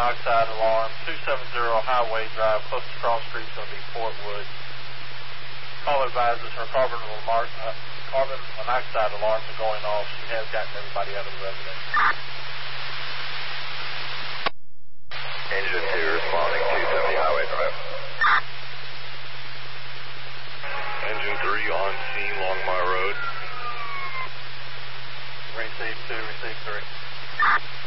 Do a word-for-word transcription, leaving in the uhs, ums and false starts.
monoxide alarm, two seventy Highway Drive, closest cross street is going to be Fort Wood. Caller advises her carbon, remar- uh, carbon monoxide alarms are going off. She has gotten everybody out of the residence. Engine two responding, two seventy Highway Drive. Engine three on scene, Longmire Road. Receive two, receive three.